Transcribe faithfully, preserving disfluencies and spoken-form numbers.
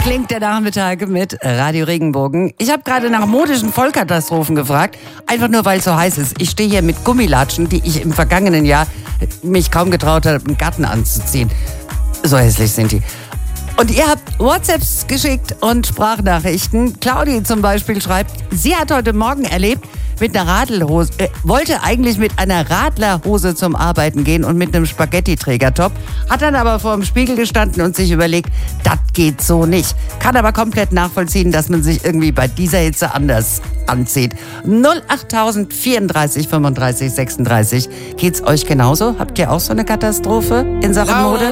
klingt der Nachmittag mit Radio Regenbogen. Ich habe gerade nach modischen Vollkatastrophen gefragt, einfach nur weil es so heiß ist. Ich stehe hier mit Gummilatschen, die ich im vergangenen Jahr mich kaum getraut habe, im Garten anzuziehen. So hässlich sind die. Und ihr habt WhatsApps geschickt und Sprachnachrichten. Claudi zum Beispiel schreibt, sie hat heute Morgen erlebt, mit einer Radlhose, äh, wollte eigentlich mit einer Radlerhose zum Arbeiten gehen und mit einem Spaghetti-Trägertop, hat dann aber vor dem Spiegel gestanden und sich überlegt, das geht so nicht. Kann aber komplett nachvollziehen, dass man sich irgendwie bei dieser Hitze anders anzieht. null achttausend vierunddreißig fünfunddreißig sechsunddreißig. Geht's euch genauso? Habt ihr auch so eine Katastrophe in Sachen Mode?